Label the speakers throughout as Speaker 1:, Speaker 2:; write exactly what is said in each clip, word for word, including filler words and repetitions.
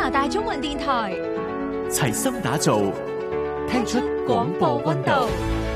Speaker 1: 拿大中文電台，
Speaker 2: 齊心打造，聽出廣播溫度。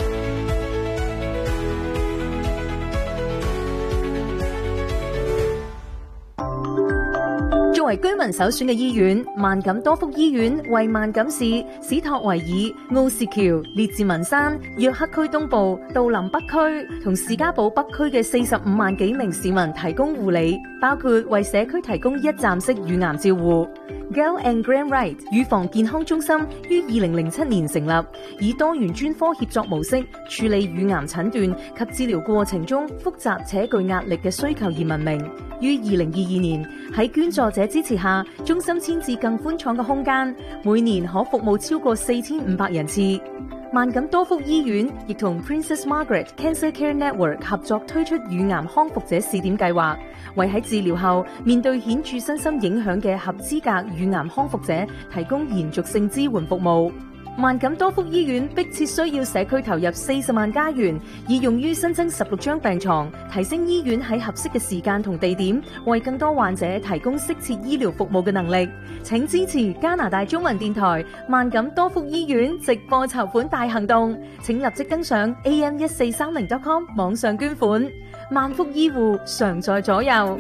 Speaker 3: 作為居民首選嘅醫院，萬錦多福醫院為萬錦市、史托維爾、奧士橋、列治文山、約克區東部、杜林北區同士嘉堡北區嘅四十五萬幾名市民提供護理，包括為社區提供一站式乳癌照護。Gale and Graham Wright 乳房健康中心於二零零七年成立，以多元專科協作模式處理乳癌診斷及治療過程中複雜且具壓力嘅需求而聞名。於二零二二年喺捐助者支持下，中心遷至更寬敞嘅空間，每年可服務超過四千五百人次。萬錦多福醫院亦同 Princess Margaret Cancer Care Network 合作推出乳癌康復者試點計劃，為喺治療後面對顯著身心影響嘅合資格乳癌康復者提供延續性支援服務。萬錦多福醫院迫切需要社區投入四十萬加元，以用於新增十六張病床，提升醫院喺合適嘅時間同地點，為更多患者提供適切醫療服務嘅能力。請支持加拿大中文電台萬錦多福醫院直播籌款大行動，請立即登上 a m 一四三零 dot com 網上捐款。萬福醫護常在左右。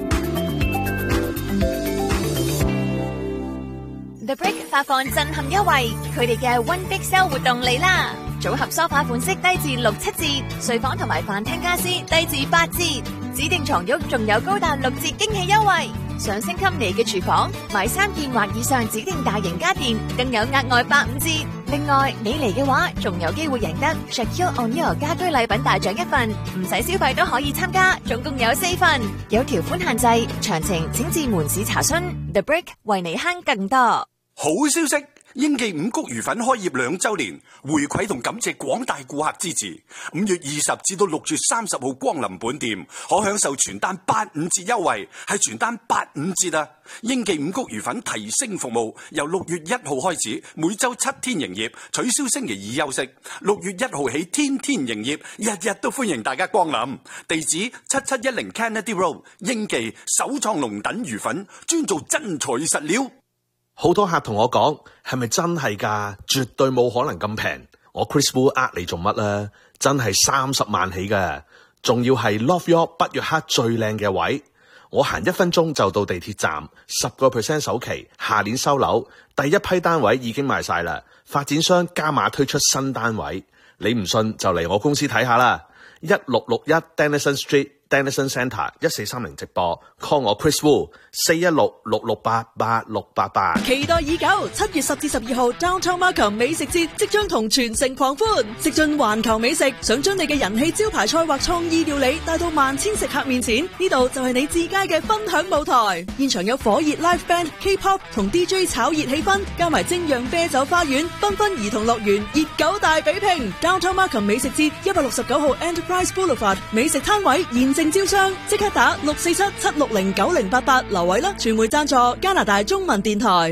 Speaker 1: The Brick 發放震撼優惠，佢哋嘅 One Big Sale 活動嚟啦！組合梳化款式低至六七折，睡房同埋飯廳家私低至八折，指定床褥仲有高達六折驚喜優惠。想升級你嘅廚房，買三件或以上指定大型家電，更有額外八五折。另外，你嚟嘅話，仲有機會贏得 Shaquille O'Neal 家居禮品大獎一份，唔使消費都可以參加，總共有四份，有條款限制，詳情請至門市查詢。The Brick 為你慳更多。
Speaker 4: 好消息，英記五谷魚粉開業兩周年，回饋同感謝廣大顧客支持。五月二十至到六月三十號光臨本店，可享受全單八五折優惠，係全單八五折啊！英記五谷魚粉提升服務，由六月一號開始，每周七天營業，取消星期二休息。六月一號起，天天營業，日日都歡迎大家光臨。地址七七一零 Kennedy Road， 英記首創龍躉魚粉，專做真材實料。
Speaker 5: 好多客同我講，係咪真係㗎？絕對冇可能咁平。我 Chris Wu 呃你做乜啦？真係三十萬起㗎，仲要係 Love York 北約克最靚嘅位。我行一分鐘就到地鐵站，十個 percent 首期，下年收樓，第一批單位已經賣晒啦。發展商加碼推出新單位，你唔信就嚟我公司睇下啦。一六六一 Denison Street。Denison Centre 一四三零直播 call 我 Chris Wu 四一六六六八八六八八。
Speaker 6: 期待已久，七月十至十二號 Downtown Markham 美食節即將同全城狂歡，食盡環球美食，想將你嘅人氣招牌菜或創意料理帶到萬千食客面前，呢度就係你至佳嘅分享舞台。現場有火熱 live band、K-pop 同 D J 炒熱氣氛，加埋精釀啤酒花園、繽紛兒童樂園，熱狗大比拼。Downtown Markham 美食節一百六十九號 Enterprise Boulevard 美食攤位現正招商，即刻打六四七七六零九零八八留位啦！傳媒贊助加拿大中文電台。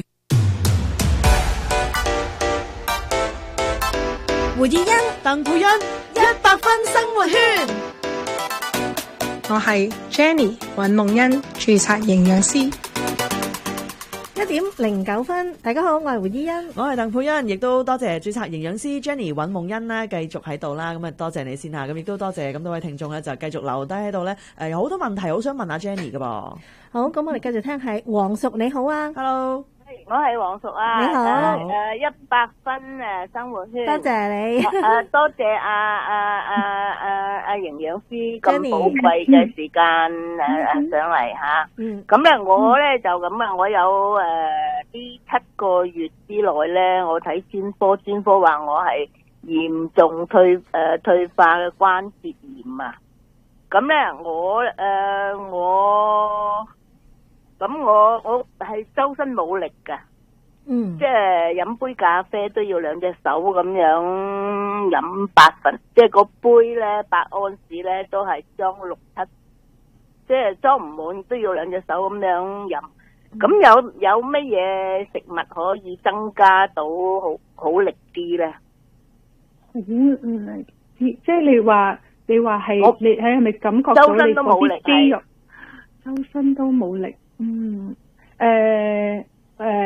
Speaker 7: 胡以欣、
Speaker 6: 鄧佩欣，
Speaker 7: 一百分生活圈。我係 Jenny 尹夢欣，註冊營養師。一點零九分，大家好，我係胡依欣，
Speaker 6: 我係鄧佩欣，亦都多謝註冊營養師 Jenny 尹夢欣啦，繼續喺度啦，咁啊多謝你先吓，咁亦都多謝咁多位聽眾咧，就繼續留低喺度咧，誒有好多問題好想問下 Jenny 噶噃。
Speaker 7: 好，咁我哋繼續聽係黃淑，你好啊
Speaker 6: ，Hello，
Speaker 8: 我係黃淑啊，
Speaker 7: 你好，
Speaker 8: 誒一百分誒生活圈，
Speaker 7: 多謝你，
Speaker 8: 誒多謝阿阿阿阿阿營養師咁寶貴嘅時間誒誒上嚟吓，咁咧我咧就咁啊，我有誒呢七個月之內咧，我睇專科，專科話我係嚴重退誒退化嘅關節炎啊，咁咧我誒我。咁我我係周身冇力噶，嗯，即係飲杯咖啡都要兩隻手咁樣飲八份，即係個杯咧八安士咧都係裝六七，即係裝唔滿都要兩隻手咁樣飲。咁有有乜嘢食物可以增加到好好力啲咧？
Speaker 9: 嗯嗯，即係你話你話係你係咪感覺到你嗰啲肌肉周身都冇力？嗯，誒誒，可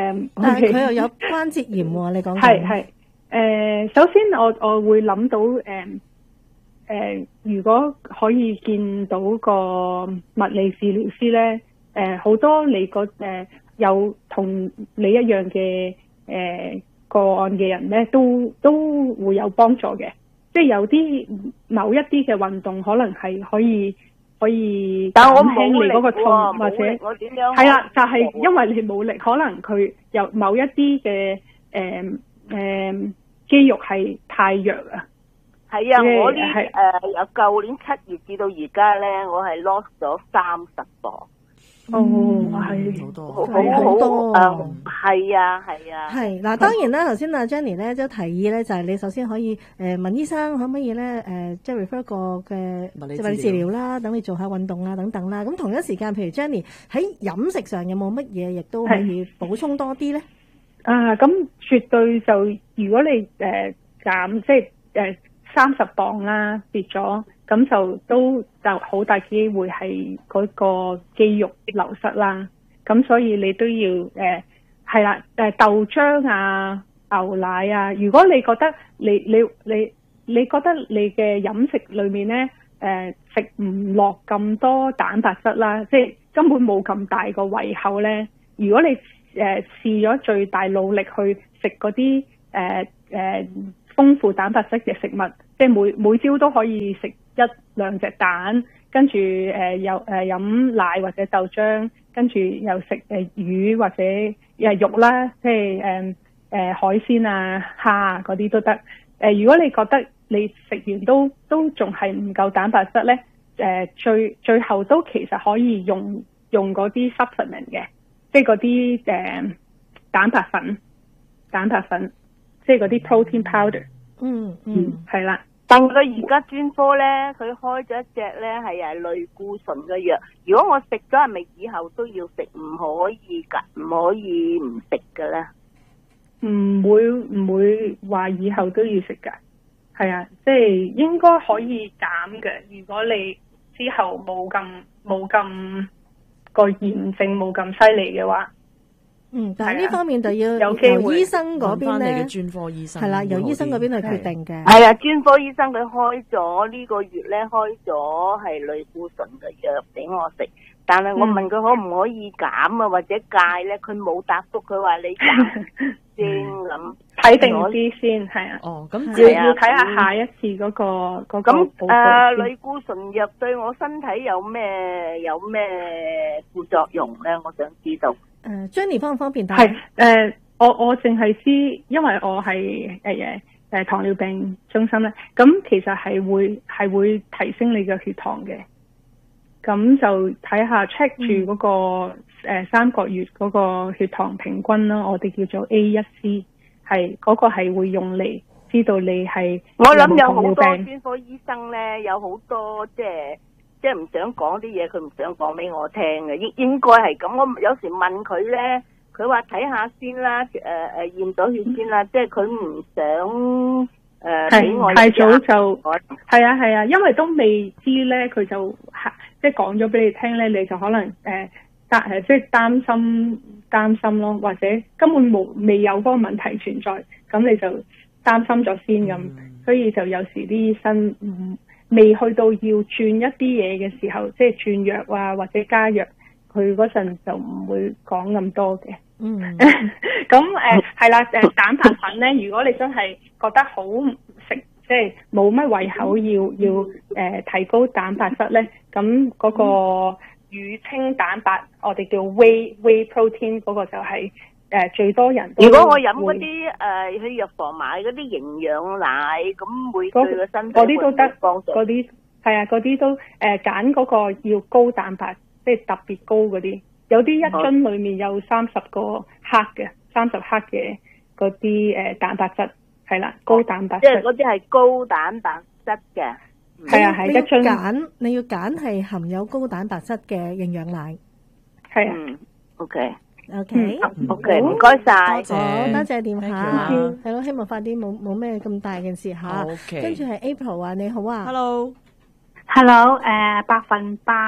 Speaker 7: 但係佢又有關節炎喎，你講
Speaker 9: 係係誒，首先我我會諗到誒誒、呃呃，如果可以見到個物理治療師咧，誒、呃、好多你個誒、呃、有同你一樣嘅誒、呃、個案嘅人咧，都都會有幫助嘅。即係有啲某一啲嘅運動可能係可以可以減輕你嗰個痛，或者係啦，就係、是、因為你冇力，可能佢有某一啲嘅誒誒肌肉係太弱啊。
Speaker 8: 係啊，我呢誒由舊年七月至到而家咧，我係 lost 咗三十磅。
Speaker 7: 哦，係
Speaker 8: 好多，好好多，誒，係啊，係啊，
Speaker 7: 係嗱，當然啦，頭先阿 Jenny 咧都提議咧，就係你首先可以誒問醫生可唔可以咧誒，即係 refer 個嘅物理治療啦，等你做下運動啊等等啦。咁同一時間，譬如 Jenny 喺飲食上有冇乜嘢，亦都可以補充多啲咧？
Speaker 9: 啊，咁絕對就如果你誒減即係誒三十磅啦，跌咗。咁就都就好大機會係嗰個肌肉流失啦，咁所以你都要誒係啦誒豆漿啊、牛奶啊，如果你覺得你你你你覺得你嘅飲食裏面咧誒食唔落咁多蛋白質啦，即係根本冇咁大個胃口咧，如果你誒試咗最大努力去食嗰啲誒誒豐富蛋白質嘅食物，即係每每朝都可以食一兩隻蛋，跟住誒有誒飲奶或者豆漿，跟住又食誒、呃、魚或者誒肉啦，即係誒誒海鮮啊、蝦啊嗰啲都得。誒、呃、如果你覺得你食完都都仲係唔夠蛋白質咧，誒、呃、最最後都其實可以用用嗰啲 supplement 嘅，即係嗰啲誒蛋白粉、蛋白粉，即係嗰啲 protein powder。
Speaker 7: 嗯嗯，
Speaker 9: 係、嗯、啦。
Speaker 8: 但佢而家專科咧，佢開咗一隻咧係誒類固醇嘅藥。如果我食咗，係咪以後都要食？唔可以噶，唔可以唔食嘅咧？
Speaker 9: 唔會唔會話以後都要食噶？係啊，即係應該可以減嘅。如果你之後冇咁冇咁個炎症冇咁犀利嘅話。
Speaker 7: 嗯，但係呢方面就要
Speaker 9: 由
Speaker 7: 醫生嗰邊咧，
Speaker 10: 你嘅專科醫生
Speaker 7: 係啦，由醫生嗰邊去決定嘅。
Speaker 8: 係啊，專科醫生佢開咗呢個月咧，開咗係類固醇嘅藥俾我食。但係我問佢可唔可以減啊，或者戒咧，佢冇答覆。佢話你減先咁
Speaker 9: 睇定啲先，係啊。
Speaker 10: 哦，咁
Speaker 9: 要要睇下下一次嗰個嗰個報告先。
Speaker 8: 咁誒，類固醇藥對我身體有咩有咩副作用咧？我想知道。
Speaker 7: 誒 Jenny 方唔方便？
Speaker 9: 係誒、呃，我我淨係知，因為我係誒誒誒糖尿病中心咧，咁其實係會係會提升你嘅血糖嘅，咁就睇下 check 住嗰個誒、嗯呃、三個月嗰個血糖平均啦，我哋叫做 A 一 C， 係嗰、嗰個係會用嚟知道你係
Speaker 8: 我諗有好多專科醫生咧，有好多即係。即係唔想講啲嘢，佢唔想講俾我聽嘅，應應該係咁。我有時問佢咧，佢話睇下先啦，誒誒驗咗血先啦，即係佢唔想誒俾我。
Speaker 9: 太早就係啊係啊，因為都未知咧，佢就即係講咗俾你聽咧，你就可能誒擔誒即係擔心擔心咯，或者根本冇未有嗰個問題存在，咁你就擔心咗先咁，嗯，所以就有時啲醫生唔。嗯未去到要轉一啲嘢嘅時候，即係轉藥啊或者加藥，佢嗰陣就唔會講咁多嘅。
Speaker 7: 嗯，
Speaker 9: 咁誒係啦，誒、呃、蛋白粉咧，如果你真係覺得好食，即係冇乜胃口要要誒、呃、提高蛋白質咧，咁嗰個乳清蛋白，我哋叫 whey whey protein 嗰個就係、是。誒、呃，最多人都。如果我飲嗰啲誒去藥房買嗰啲營養奶，咁會對個身體會唔會幫助？嗰啲係啊，嗰啲都誒揀嗰個要高蛋白，即係特別高嗰啲。有啲一樽裏面有三十個克嘅，三十克嘅嗰啲誒蛋白質係啦，高蛋白質。即係嗰啲係高蛋白質嘅。係啊，係一樽。
Speaker 7: 揀你要揀係含有高蛋白質嘅營養奶。
Speaker 9: 係啊。
Speaker 8: 嗯 ，OK。
Speaker 7: OK，
Speaker 8: 嗯、OK，唔該晒，
Speaker 7: 好多謝電話，係咯，希望快啲冇冇咩咁大件事吓。跟住係 April 啊，你好啊
Speaker 10: ，Hello，Hello，
Speaker 11: 誒、呃，百分百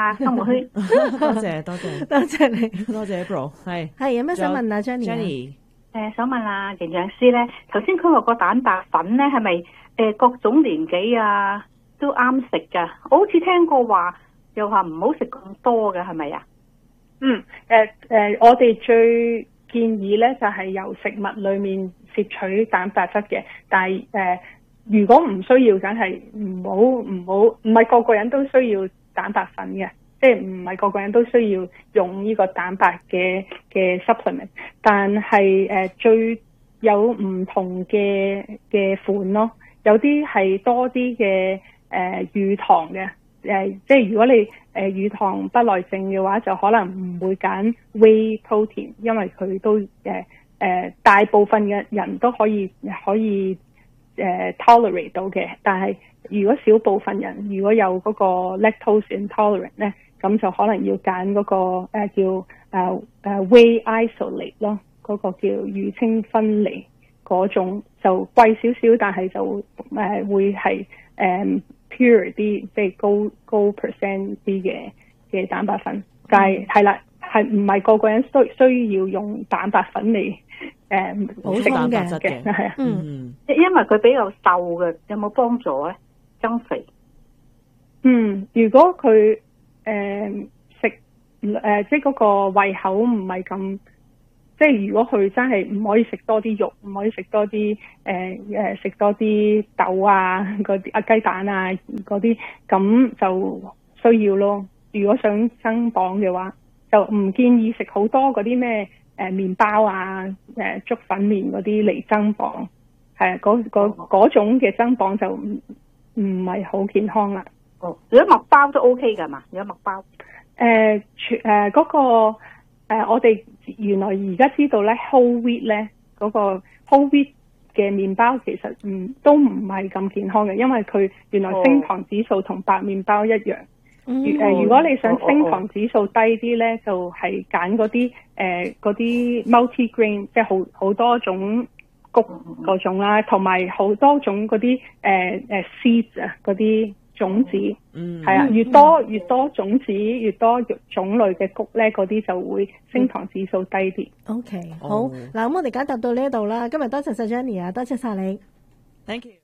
Speaker 10: 啊，生活圈。
Speaker 11: 多謝多謝
Speaker 7: 多謝你，
Speaker 11: 多謝 Bro， 係
Speaker 7: 係有咩想問啊 Jenny？
Speaker 11: Jenny，
Speaker 10: 誒，想問下營養師咧，頭先佢話個蛋白粉咧係咪誒各種年紀啊都啱食噶？我好似聽過話又話唔好食咁多嘅，係咪啊？
Speaker 9: 嗯，誒、呃、誒、呃，我哋最建議咧就係、是、由食物裏面攝取蛋白質嘅，但係誒、呃、如果唔需要，梗係唔好唔好，唔係個個人都需要蛋白粉嘅，即係唔係個個人都需要用呢個蛋白嘅嘅 supplement， 但係誒、呃、最有唔同嘅嘅款咯，有啲係多啲嘅誒乳糖嘅。誒、呃，即係如果你誒、呃、乳糖不耐症嘅話，就可能唔會揀 whey protein， 因為佢都誒誒、呃呃、大部分嘅人都可以可以誒、呃、tolerate 到嘅。但係如果少部分人如果有嗰個 lactose intolerant 咧，咁就可能要揀嗰、那個誒、呃、叫誒誒、呃、whey isolate 咯，嗰、那個叫乳清分離嗰種就貴少少，但係就誒、呃、會係誒。呃pure 啲，即係高高 percent 啲嘅嘅蛋白粉，但係係啦，係唔係個個人需需要用蛋白粉嚟誒補充蛋白質嘅？係啊，
Speaker 10: 嗯，因為佢比較瘦嘅，有冇幫助咧？增肥？
Speaker 9: 嗯，如果佢誒食誒即係嗰個胃口唔係咁。即係如果佢真係唔可以食多啲肉，唔可以食多啲誒誒食多啲豆啊嗰啲啊雞蛋啊嗰啲，咁就需要咯。如果想增磅嘅話，就唔建議食好多嗰啲咩誒麵包啊誒、呃、粥粉麵嗰啲嚟增磅，係嗰嗰嗰種嘅增磅就唔唔係好健康啦。
Speaker 10: 哦，如果麥包都 OK 㗎嘛？如果麥包
Speaker 9: 誒全誒嗰個。誒、呃，我哋原來而家知道咧 ，whole wheat 咧嗰、那個 whole wheat 嘅麵包其實唔都唔係咁健康嘅，因為佢原來升糖指數同白麵包一樣。誒、嗯呃，如果你想升糖指數低啲咧，就係揀嗰啲誒嗰啲 multi grain，即係好好多種穀嗰種啦，同埋好多種嗰啲誒誒 seeds 啊嗰啲。種子，嗯，係啊，越多越多種子，越多種類嘅穀咧，嗰啲就會升糖指數低啲。
Speaker 7: OK，好，嗱，咁我哋解答到呢一度啦。今日多謝晒 Jenny 啊，多謝晒你
Speaker 11: ，Thank you。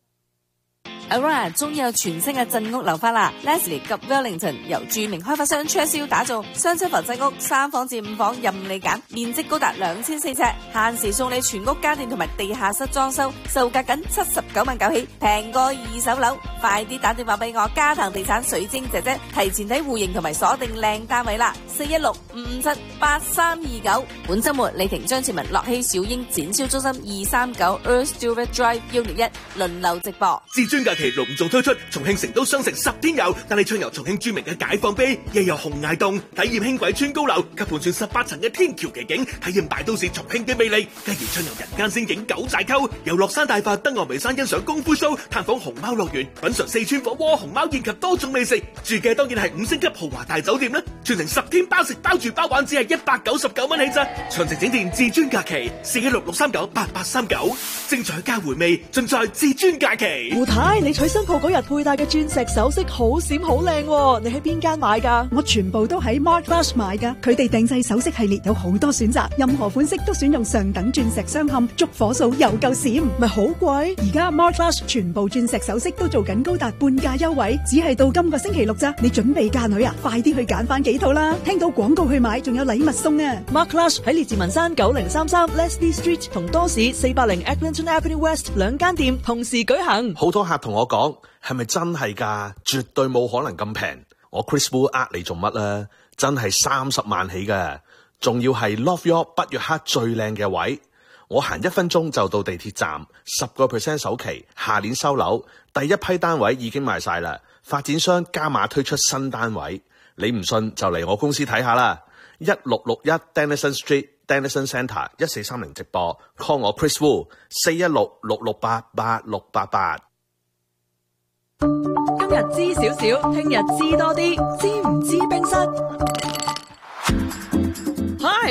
Speaker 1: Aurora 終於有全新嘅鎮屋樓花啦 ！Leslie 及 Wellington 由著名開發商 Churchill 打造雙層複製屋，三房至五房任你揀，面積高達兩千四尺，限時送你全屋家電同埋地下室裝修，售價僅七十九萬九起，平過二手樓。快啲打電話俾我嘉騰地產水晶姐姐，提前睇戶型同埋鎖定靚單位啦！四一六五五七八三二九。本週末李婷張志文、樂希小英展銷中心二三九 Earl Stewart Drive 一零一輪流直播。
Speaker 12: 至尊假期隆重推出重慶成都雙城十天遊，帶你暢遊重慶著名嘅解放碑，夜遊紅崖洞，體驗輕軌穿高樓及盤旋十八層嘅天橋奇景，體驗大都市重慶嘅魅力。繼而暢遊人間仙境九寨溝，遊樂山大佛、登岸眉山欣賞功夫 show，探訪熊貓樂園，品嘗四川火鍋、熊貓宴及多種美食。住嘅當然係五星級豪華大酒店啦，全程十天包食包住包玩，只係一百九十九蚊起咋。詳情請電至尊假期四一六六三九八八三九，精彩加回味，盡在至尊假期。
Speaker 6: 胡太，你娶新抱嗰日佩戴嘅鑽石首飾好閃好靚，你喺邊間買噶？
Speaker 13: 我全部都喺 Mark Flash 買噶，佢哋定製首飾系列有好多選擇，任何款式都選用上等鑽石鑲嵌，燭火數又夠閃，
Speaker 6: 咪好貴？
Speaker 13: 而家 Mark Flash 全部鑽石首飾都做緊高達半價優惠，只係到今個星期六咋。你準備嫁女啊？快啲去揀翻幾套啦！聽到廣告去買，仲有禮物送啊
Speaker 6: ！Mark Flash 喺列治文山九零三三 Leslie Street 同多士四百零 Eglinton Avenue West 兩間店同時舉行。
Speaker 5: 好多客同我講，係咪真係㗎？絕對冇可能咁平。我 Chris Wu 呃你做乜啊？真係三十萬起㗎，仲要係 Love York 北約克最靚嘅位。我行一分鐘就到地鐵站，十個 percent 首期，下年收樓，第一批單位已經賣晒啦。發展商加碼推出新單位，你唔信就嚟我公司睇下啦。一六六一 Denison Street Denison Centre 一四三零直播 ，call 我 Chris Wu 四一六六六八八六八八。
Speaker 6: 今日知少少，聽日知多啲，知唔知冰室？Hi，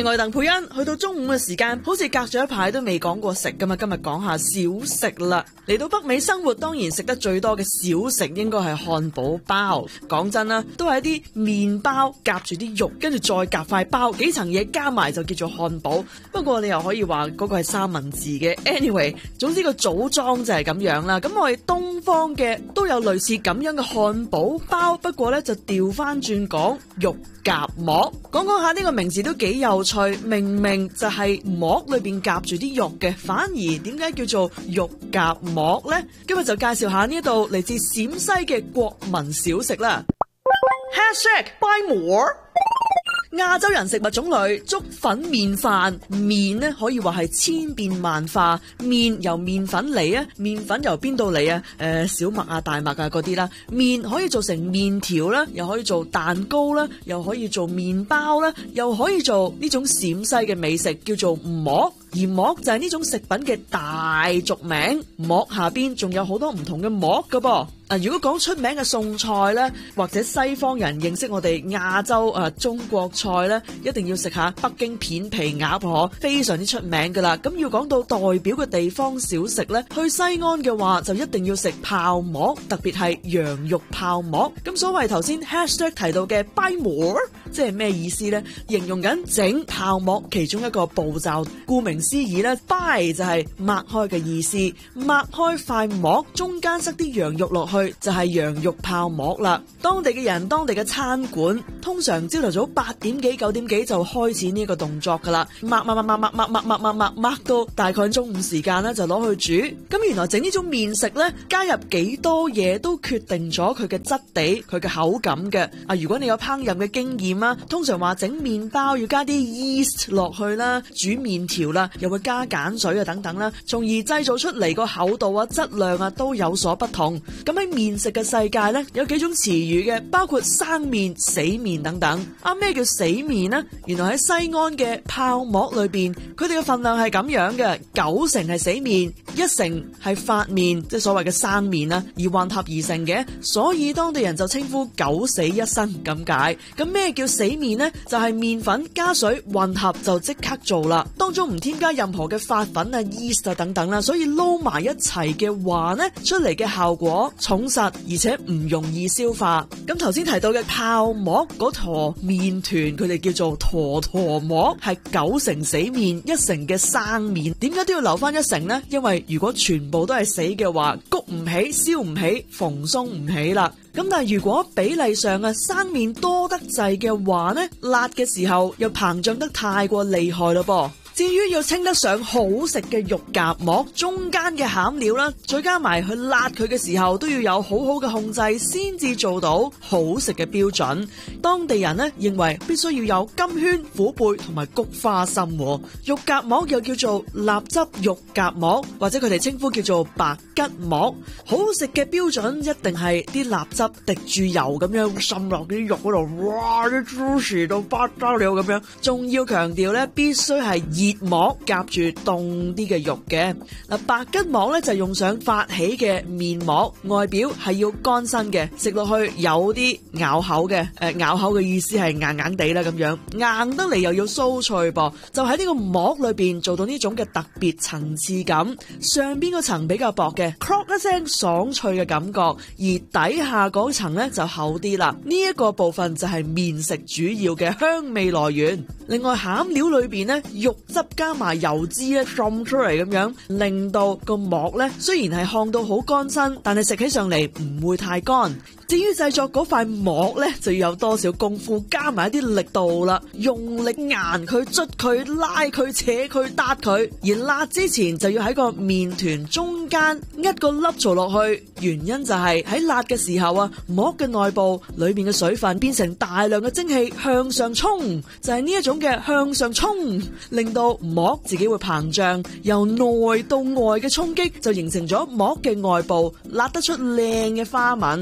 Speaker 6: 係我係鄧佩欣，去到中午嘅時間，好似隔咗一排都未講過食㗎嘛。今日講下小食啦。嚟到北美生活，當然食得最多嘅小食應該係漢堡包。講真啦，都係一啲麵包夾住啲肉，跟住再夾塊包，幾層嘢加埋就叫做漢堡。不過你又可以話嗰個係三文治嘅。Anyway， 總之個組裝就係咁樣啦。咁我哋東方嘅都有類似咁樣嘅漢堡包，不過咧就調翻轉講肉夾饃。講講下呢個名字都幾有趣，明明就係饃裏邊夾住啲肉嘅，反而點解叫做肉夾饃呢？今日就介紹下呢一道嚟自陝西嘅國民小食啦。Hashtag buy more。亞洲人食物種類粥粉麵飯，麵呢可以話係千變萬化。麵由麵粉嚟啊，麵粉由邊度嚟啊？誒、呃，小麥啊、大麥啊嗰啲啦。麵可以做成麵條啦，又可以做蛋糕啦，又可以做麵包啦，又可以做呢種陝西嘅美食叫做饃。而饃就係呢種食品嘅大俗名，饃下邊仲有好多唔同嘅饃噶噃。啊，如果講出名嘅餸菜呢，或者西方人認識我哋亞洲啊中國菜呢，一定要食下北京片皮鴨河，非常之出名噶啦。咁要講到代表嘅地方小食呢，去西安嘅話就一定要食泡饃，特別係羊肉泡饃。咁所謂頭先 hashtag 提到嘅 buy more，即係咩意思呢？形容緊整泡饃其中一個步驟，顧名思義咧 ，buy 就係擘開嘅意思，擘開塊饃，中間塞啲羊肉落去，就係羊肉泡饃啦。當地嘅人，當地嘅餐館，通常朝頭早八點幾、九點幾就開始呢個動作噶啦，擘擘擘擘擘擘擘擘擘擘擘到大概中午時間咧，就攞去煮。咁原來整呢種麵食咧，加入幾多嘢都決定咗佢嘅質地、佢嘅口感嘅。啊，如果你有烹飪嘅經驗啦，通常話整麵包要加啲 yeast 落去啦，煮麵條啦，又會加鹼水啊等等啦，從而製造出嚟個厚度啊、質量啊都有所不同。咁喺麵食嘅世界咧，有幾種詞語嘅，包括生麵、死麵等等。啊，咩叫死麵呢？原來喺西安嘅泡饃裏邊，佢哋嘅份量係咁樣嘅，九成係死麵，一成係發麵，即係所謂嘅生麵啦，而混合而成嘅，所以當地人就稱呼九死一生咁解。咁咩叫死麵呢？就係麵粉加水混合就即刻做啦，當中唔添加任何嘅發粉啊、yeast 啊等等啦，所以撈埋一齊嘅話呢，出嚟嘅效果重實而且唔容易消化。咁頭先提到嘅泡饃嗰坨麵團，佢哋叫做坨坨饃，係九成死麵，一成嘅生麵。點解都要留翻一成呢？因為如果全部都係死嘅話，谷唔起、燒唔起、蓬鬆唔起啦。咁但係如果比例上啊，生麵多得滯嘅話呢，辣嘅時候又膨脹得太過厲害咯噃。至於要稱得上好食嘅肉夾饃，中間嘅餡料啦，再加埋去辣佢嘅時候，都要有好好嘅控制，先至做到好食嘅標準。當地人呢認為必須要有金圈、虎背同埋菊花心。肉夾饃又叫做臘汁肉夾饃，或者佢哋稱呼叫做白吉饃。好食嘅標準一定係啲臘汁滴住油咁樣滲落啲肉嗰度，哇！啲 juicy 到不得了咁樣。仲要強調咧，必須係熱饃夾住凍啲嘅肉嘅。嗱，白吉饃咧就用上發起嘅面膜，外表係要乾身嘅，食落去有啲咬口嘅。誒、呃，咬口嘅意思係硬硬地啦咁樣，硬得嚟又要酥脆噃。就喺呢個膜裏邊做到呢種嘅特別層次感，上邊嗰層比較薄嘅 ，crok 一聲爽脆嘅感覺，而底下嗰層咧就厚啲啦。呢、這、一個部分就係麵食主要嘅香味來源。另外餡料裏邊咧，肉汁加埋油脂咧滲出嚟咁樣，令到個膜咧雖然係烘到好乾身，但係食起上嚟唔會太乾。至於製作嗰塊膜咧，就要有多少功夫，加埋一啲力度啦，用力硬佢、捽佢、拉佢、扯佢、搭佢。而辣之前就要喺個麵團中間一個粒槽落去，原因就係喺辣嘅時候啊，膜嘅內部裏邊嘅水分變成大量嘅蒸汽向上衝，就係呢一種嘅向上衝，令到膜自己會膨脹，由內到外嘅衝擊就形成咗膜嘅外部辣得出靚嘅花紋。咁頭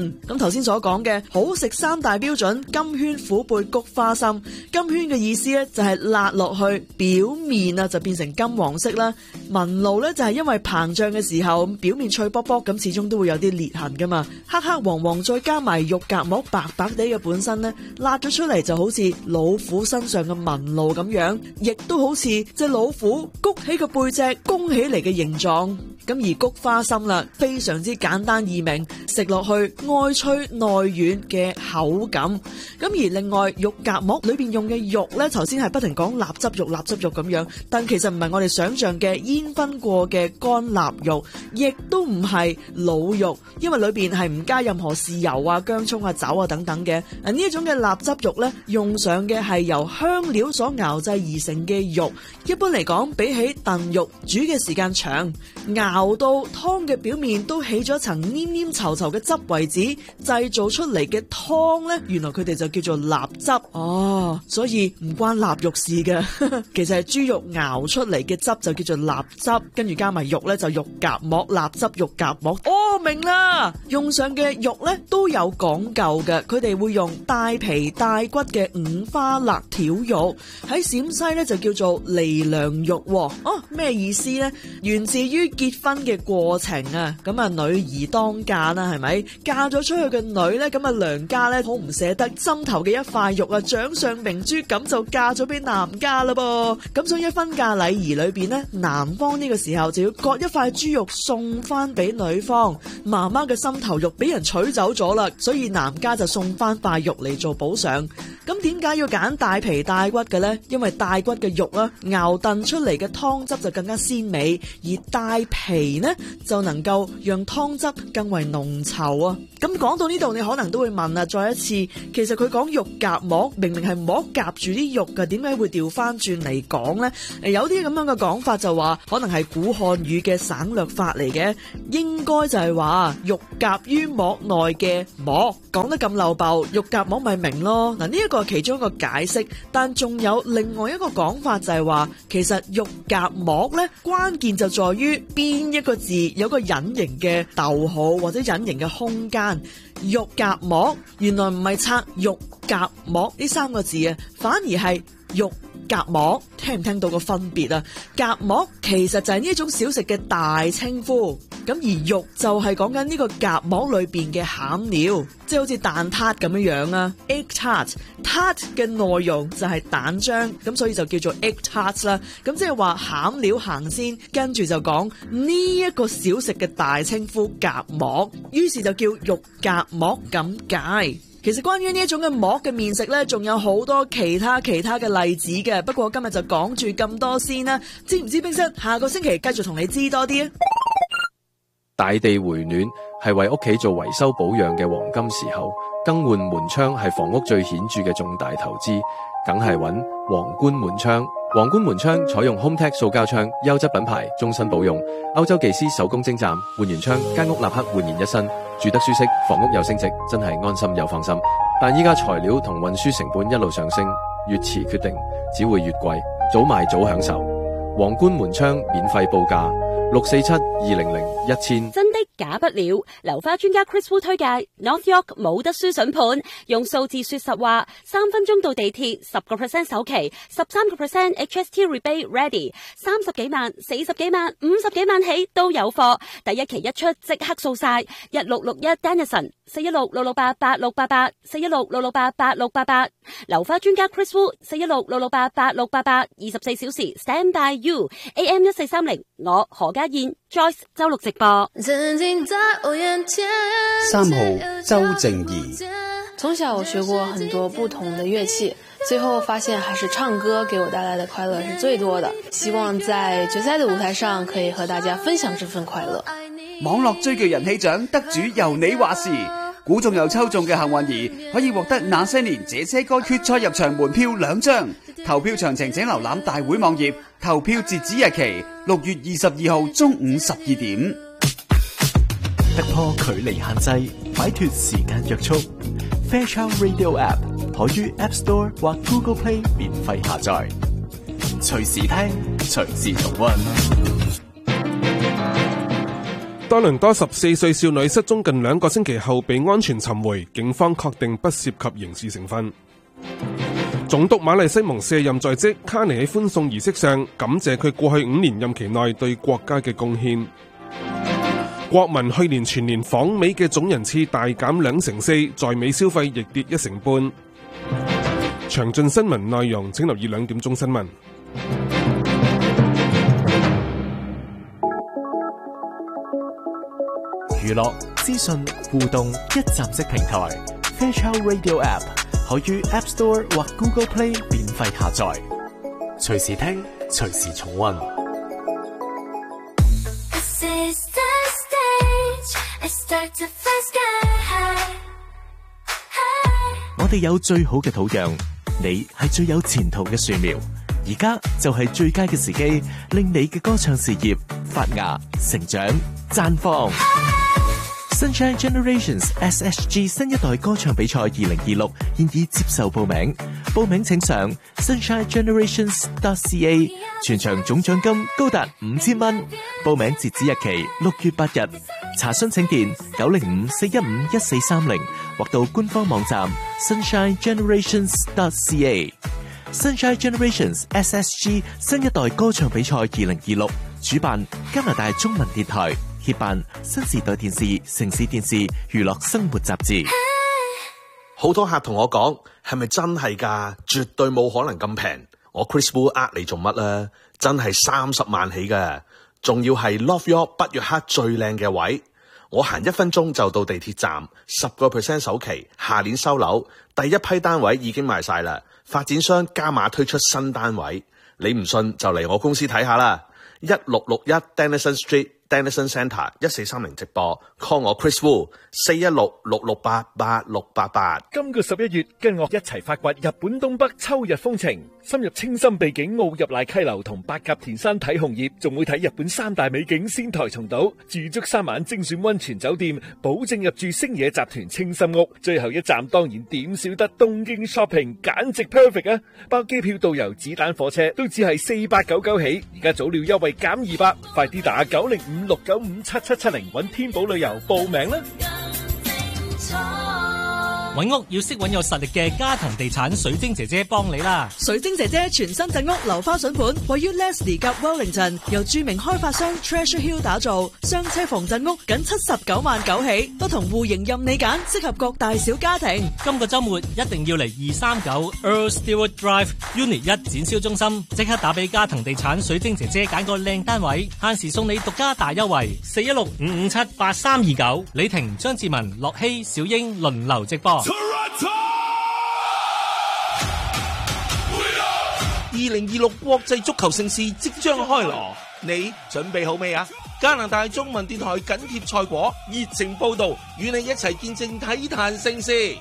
Speaker 6: 先所講嘅好食三大標準，金萱、虎貝、菊花心。金萱嘅意思咧就係辣落去表面啊就變成金黃色啦，紋路咧就係因為膨脹嘅時候表面脆卜卜咁，始終都會有啲裂痕噶嘛，黑黑黃黃再加埋肉夾膜白白地嘅本身咧，辣咗出嚟就好似老虎身上嘅紋路咁樣，亦都好似隻老虎谷起個背脊弓起嚟嘅形狀。咁而菊花心啦，非常之簡單易明，食落去外脆內軟嘅口感。咁而另外肉夾膜裏邊用嘅肉咧，頭先係不停講臘汁肉臘汁肉咁樣，但其實唔係我哋想象嘅煙燻過嘅乾臘肉，亦都唔係滷肉，因為裏邊係唔加任何豉油啊、薑蔥啊、酒啊等等嘅。啊呢一種嘅臘汁肉咧，用上嘅係由香料所熬製而成嘅肉。一般嚟講，比起燉肉煮嘅時間長，熬到湯嘅表面都起咗層黏黏稠稠嘅汁為止，製造出嚟嘅湯呢，原來佢哋就叫做臘汁哦。所以唔關臘肉事嘅，其實係豬肉熬出嚟嘅汁就叫做臘汁，跟住加埋肉呢，就肉夾膜，臘汁肉夾膜。哦，明啦，用上嘅肉呢都有講究嘅，佢哋會用帶皮帶骨嘅五花肋條肉，喺陝西呢就叫做離娘肉。哦，咩意思呢？源自於結婚嘅過程啊，咁啊女兒當嫁啦，係咪？嫁咗出去嘅女咧，咁啊娘家咧好唔捨得心頭嘅一塊肉啊，掌上明珠，咁就嫁咗俾男家啦噃。咁所以婚嫁禮儀裏邊咧，男方呢個時候就要割一塊豬肉送翻俾女方。媽媽嘅心頭肉俾人取走咗啦，所以男家就送翻塊肉嚟做補償。咁點解要揀帶皮帶骨嘅呢？因為帶骨嘅肉啊，熬燉出嚟嘅湯汁就更加鮮美，而帶皮呢就能夠讓湯汁更為濃稠啊。咁講到呢度，你可能都會問啊，再一次，其實佢講肉夾膜，明明係膜夾住啲肉㗎，點解會調翻轉嚟講呢？有啲咁樣嘅講法就話，可能係古漢語嘅省略法嚟嘅，應該就係話肉夾於膜內嘅膜。講得咁漏爆，肉夾膜咪明咯。嗱，呢一個係其中一個解釋，但仲有另外一個講法就係話，其實肉夾膜呢，關鍵就在於邊一個字有個隱形嘅逗號或者隱形嘅空間。肉夾膜原來唔係拆肉夾膜呢三個字啊，反而係肉夾膜。聽唔聽到個分別啊？夾膜其實就係呢一種小食嘅大稱呼，咁而肉就係講緊呢個夾膜裏邊嘅餡料，即係好似蛋撻咁樣樣啊。egg tart tart 嘅內容就係蛋漿，咁所以就叫做 egg tart 啦。咁即係話餡料行先，跟住就講呢一個小食嘅大稱呼夾膜，於是就叫肉夾膜咁解。其實關於呢一種嘅膜嘅麵食呢，仲有好多其他其他嘅例子嘅。不過今日就講住咁多先啦。知唔知冰室下個星期繼續同你知多啲啊？
Speaker 14: 大地回暖係為屋企做維修保養嘅黃金時候，更換門窗係房屋最顯著嘅重大投資，梗係揾皇冠門窗。皇冠門窗採用 HomeTech 塑膠窗，優質品牌，終身保用。歐洲技師手工精湛，換完窗間屋立刻煥然一新，住得舒適，房屋又升值，真係安心又放心。但依家材料同運輸成本一路上升，越遲決定只會越貴，早買早享受。皇冠門窗免費報價六四七二零零一千。
Speaker 15: 真的假不了，樓花專家 Chris Wu 推介 North York 冇得輸筍盤，用數字說實話，三分鐘到地鐵，十個 percent 首期，十三個 percent H S T rebate ready，三十幾萬、四十幾萬、五十幾萬起都有貨，第一期一出即刻掃晒，一六六一 Dennison 四一六六六八八六八八四一六六六八八六八八，樓花專家 Chris Wu 四一六六六八八六八八，二十四小時 stand by you A M 一四三零，我何家燕 Joyce 周六直播。
Speaker 16: 三號周靜怡。
Speaker 17: 從小我學過很多不同的樂器，最後發現還是唱歌給我帶來的快樂是最多的。希望在決賽的舞台上可以和大家分享這份快樂。
Speaker 16: 網絡追劇人氣獎得主由你話事，估中又抽中嘅幸運兒可以獲得那些年這些歌決賽入場門票兩張。投票詳情請瀏覽大會網頁，投票截止日期六月二十二號中午十二點。
Speaker 2: 突破距離限制，擺脫時間約束。Fairchild Radio App 可於 App Store 或 Google Play 免費下載，隨時聽，隨時重溫。
Speaker 18: 多倫多十四歲少女失蹤近兩個星期後被安全尋回，警方確定不涉及刑事成分。總督馬麗西蒙卸任在即，卡尼喺歡送儀式上感謝佢過去五年任期內對國家嘅貢獻。國民去年全年訪美嘅總人次大減兩成四，在美消費亦跌一成半。詳盡新聞內容請留意兩點鐘新聞。
Speaker 2: 娛樂、資訊、互動一站式平台 Fairchild Radio App 可於 App Store 或 Google Play 免費下載，隨時聽，隨時重溫。我哋有最好嘅土壤，你係最有前途嘅樹苗。而家就係最佳嘅時機，令你嘅歌唱事業發芽、成長、綻放。Sunshine Generations S H G 新一代歌唱比賽二零二六現已接受報名，報名請上 sunshine generations dot c a， 全場總獎金高達五千蚊，報名截止日期六月八日，查詢請電九零五四一五一四三零或到官方網站 sunshine generations dot c a。Sunshine Generations S S G 新一代歌唱比賽二零二六主辦加拿大中文電台。協辦新時代電視、城市電視、娛樂生活雜誌。
Speaker 5: 好多客同我講，係咪真係㗎？絕對冇可能咁平。我 Chris Wu 呃你做乜啊？真係三十萬起㗎，仲要係 Love York 北約克最靚嘅位。我行一分鐘就到地鐵站，十個 percent 首期，下年收樓，第一批單位已經賣晒啦。發展商加碼推出新單位，你唔信就嚟我公司睇下啦。一六六一 Denison Street。Denison Centre 一四三零直播 call 我 Chris Wu 四一六六六八八六八八。
Speaker 19: 今個十一月跟我一齊發掘日本東北秋日風情，深入清心秘境奧入瀨溪流同八甲田山睇紅葉，仲會睇日本三大美景仙台松島，住足三晚精選溫泉酒店，保證入住星野集團清心屋。最後一站當然點少得東京 shopping， 簡直 perfect 啊！包機票、導遊、子彈火車都只係四百九十九起，而家早鳥優惠減二百，快啲打九零五六九五七七七零揾天寶旅遊報名啦！
Speaker 20: 揾屋要識揾有實力嘅嘉騰地產水晶姐姐幫你啦！
Speaker 6: 水晶姐姐全新鎮屋樓花筍盤，位於 Leslie 及 Wellington， 由著名開發商 Treasure Hill 打造，雙車房鎮屋僅七十九萬九起，不同戶型任你揀，適合各大小家庭。
Speaker 20: 今個週末一定要嚟二三九 Earl Stewart Drive Unit 一展銷中心，即刻打俾嘉騰地產水晶姐姐揀個靚單位，限時送你獨家大優惠，四一六五五七八三二九。李婷、張志文、樂希、小英輪流直播。
Speaker 12: 二零二六國際足球盛事即將開鑼，你準備好未啊？加拿大中文電台緊貼賽果，熱情報道，與你一齊見證體壇盛事。